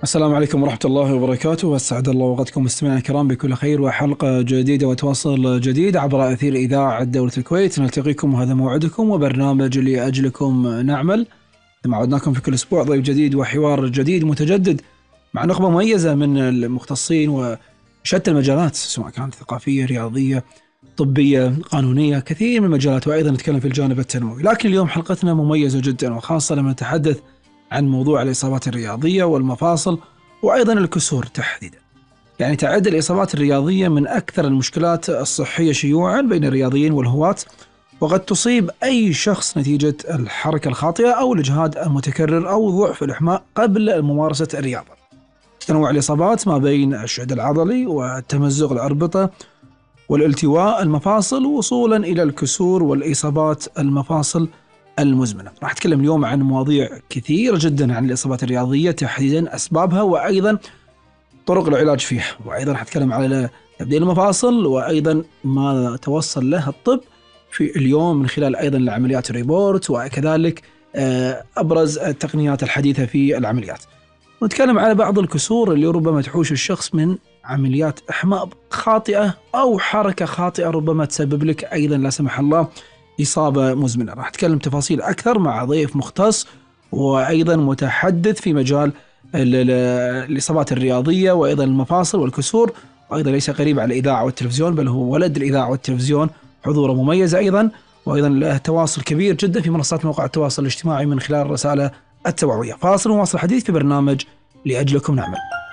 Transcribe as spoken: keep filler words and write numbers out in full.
السلام عليكم ورحمة الله وبركاته، أسعد الله أوقاتكم مستمعينا الكرام بكل خير وحلقة جديدة وتواصل جديد عبر أثير إذاعة دولة الكويت. نلتقيكم وهذا موعدكم وبرنامج لأجلكم نعمل. كما عودناكم في كل أسبوع ضيف جديد وحوار جديد متجدد مع نخبة مميزة من المختصين وشتى المجالات، سواء كانت ثقافية، رياضية، طبية، قانونية، كثير من المجالات، وأيضا نتكلم في الجانب التنموي. لكن اليوم حلقتنا مميزة جدا، وخاصة لما نتحدث عن موضوع الإصابات الرياضية والمفاصل وأيضا الكسور تحديدا. يعني تعد الإصابات الرياضية من أكثر المشكلات الصحية شيوعا بين الرياضيين والهواة، وقد تصيب أي شخص نتيجة الحركة الخاطئة أو الإجهاد المتكرر أو ضعف الإحماء قبل ممارسة الرياضة. تنوع الإصابات ما بين الشد العضلي وتمزق الأربطة والالتواء المفاصل وصولا إلى الكسور والإصابات المفاصل المزمنة. راح أتكلم اليوم عن مواضيع كثيرة جدا عن الإصابات الرياضية تحديدا، أسبابها وأيضا طرق العلاج فيها، وأيضا راح أتكلم على تبديل المفاصل وأيضا ما توصل له الطب في اليوم من خلال أيضا العمليات الريبورت، وكذلك أبرز التقنيات الحديثة في العمليات. ونتكلم على بعض الكسور اللي ربما تحوش الشخص من عمليات إحماء خاطئة أو حركة خاطئة ربما تسبب لك أيضا لا سمح الله إصابة مزمنة. راح أتكلم تفاصيل أكثر مع ضيف مختص وأيضا متحدث في مجال الإصابات الرياضية وأيضا المفاصل والكسور، وأيضا ليس غريب على الإذاعة والتلفزيون، بل هو ولد الإذاعة والتلفزيون، حضوره مميز أيضا، وأيضا له تواصل كبير جدا في منصات مواقع التواصل الاجتماعي من خلال الرسالة التوعوية. فاصل وواصل الحديث في برنامج لأجلكم نعمل.